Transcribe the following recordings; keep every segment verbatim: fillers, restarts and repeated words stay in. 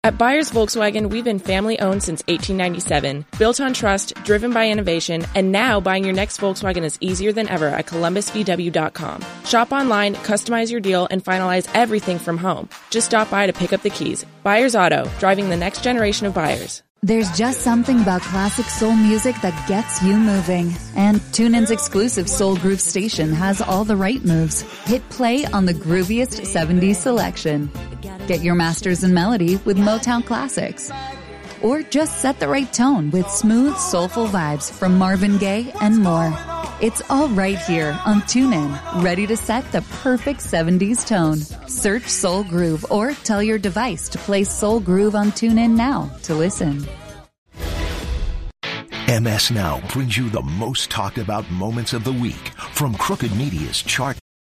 At Byers Volkswagen, we've been family-owned since eighteen ninety-seven, built on trust, driven by innovation, and now buying your next Volkswagen is easier than ever at Columbus V W dot com. Shop online, customize your deal, and finalize everything from home. Just stop by to pick up the keys. Byers Auto, driving the next generation of buyers. There's just something about classic soul music that gets you moving. And TuneIn's exclusive Soul Groove station has all the right moves. Hit play on the grooviest seventies selection. Get your masters in melody with Motown classics. Or just set the right tone with smooth, soulful vibes from Marvin Gaye and more. It's all right here on TuneIn, ready to set the perfect seventies tone. Search Soul Groove or tell your device to play Soul Groove on TuneIn now to listen. M S Now brings you the most talked about moments of the week from Crooked Media's chart.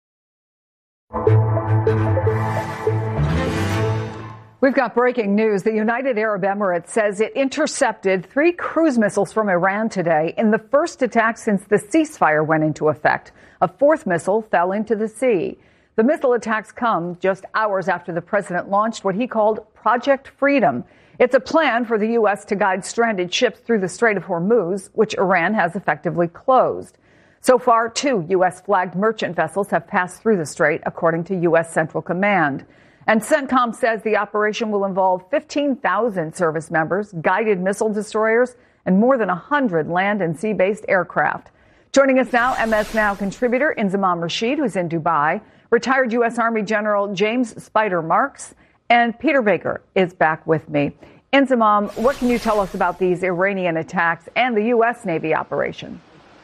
We've got breaking news. The United Arab Emirates says it intercepted three cruise missiles from Iran today in the first attack since the ceasefire went into effect. A fourth missile fell into the sea. The missile attacks come just hours after the president launched what he called Project Freedom. It's a plan for the U S to guide stranded ships through the Strait of Hormuz, which Iran has effectively closed. So far, two U S-flagged merchant vessels have passed through the strait, according to U S Central Command. And CENTCOM says the operation will involve fifteen thousand service members, guided missile destroyers, and more than one hundred land and sea-based aircraft. Joining us now, M S Now contributor Inzamam Rashid, who's in Dubai, retired U S Army General James Spider Marks, and Peter Baker is back with me. Inzamam, what can you tell us about these Iranian attacks and the U S Navy operation?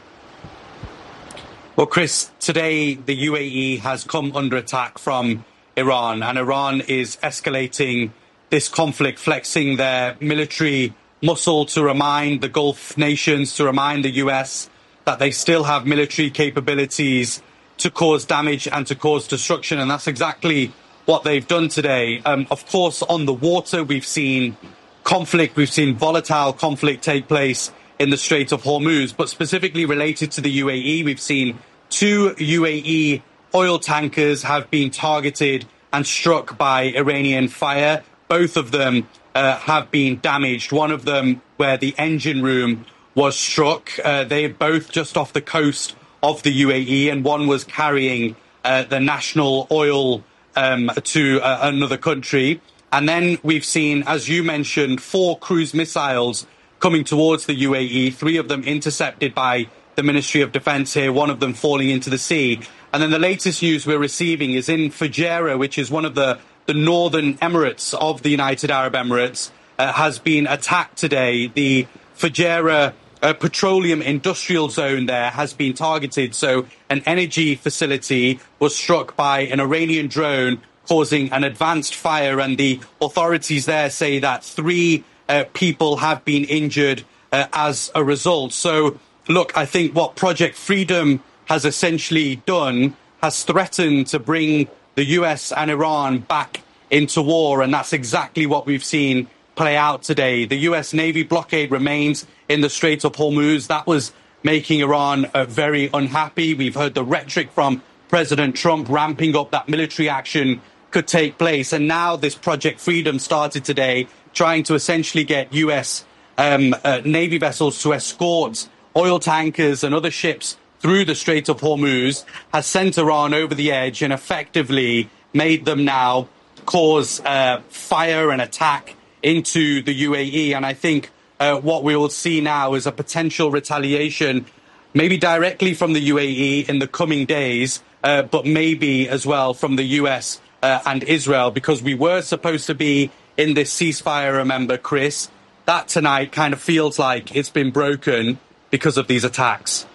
Well, Chris, today the U A E has come under attack from Iran, and Iran is escalating this conflict, flexing their military muscle to remind the Gulf nations, to remind the U S that they still have military capabilities to cause damage and to cause destruction. And that's exactly what they've done today. Um, of course, on the water, we've seen conflict, we've seen volatile conflict take place in the Strait of Hormuz, but specifically related to the U A E, we've seen two U A E oil tankers have been targeted and struck by Iranian fire. Both of them uh, have been damaged. One of them where the engine room was struck. Uh, they're both just off the coast of the U A E, and one was carrying uh, the national oil um, to uh, another country. And then we've seen, as you mentioned, four cruise missiles coming towards the U A E, three of them intercepted by the Ministry of Defense here, one of them falling into the sea. And then the latest news we're receiving is in Fujairah, which is one of the, the northern emirates of the United Arab Emirates, uh, has been attacked today. The Fujairah uh, petroleum industrial zone there has been targeted. So an energy facility was struck by an Iranian drone, causing an advanced fire. And the authorities there say that three uh, people have been injured uh, as a result. So, look, I think what Project Freedom has essentially done has threatened to bring the U S and Iran back into war, and that's exactly what we've seen play out today. The U S Navy blockade remains in the Strait of Hormuz. That was making Iran uh, very unhappy. We've heard the rhetoric from President Trump ramping up that military action could take place, and now this Project Freedom started today, trying to essentially get U S um, uh, Navy vessels to escort oil tankers and other ships through the Strait of Hormuz, has sent Iran over the edge and effectively made them now cause uh, fire and attack into the U A E. And I think uh, what we will see now is a potential retaliation, maybe directly from the U A E in the coming days, uh, but maybe as well from the U S uh, and Israel, because we were supposed to be in this ceasefire, remember, Chris. That tonight kind of feels like it's been broken because of these attacks.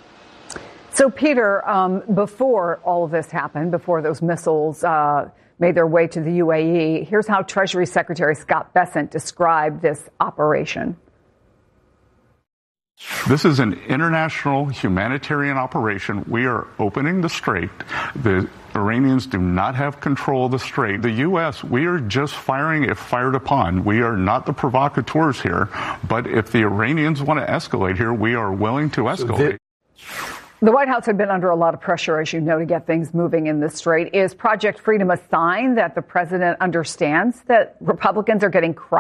So, Peter, um, before all of this happened, before those missiles uh, made their way to the U A E, here's how Treasury Secretary Scott Bessent described this operation. This is an international humanitarian operation. We are opening the strait. The Iranians do not have control of the strait. The U S, we are just firing if fired upon. We are not the provocateurs here. But if the Iranians want to escalate here, we are willing to escalate. The White House had been under a lot of pressure, as you know, to get things moving in this strait. Is Project Freedom a sign that the president understands that Republicans are getting crushed?